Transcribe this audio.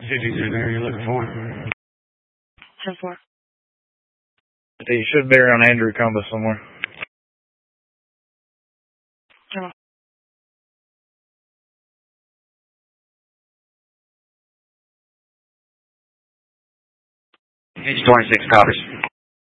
53 there, you're looking for? 10-4. You should be around Andrew Compass somewhere. Oh. Page 26 copies.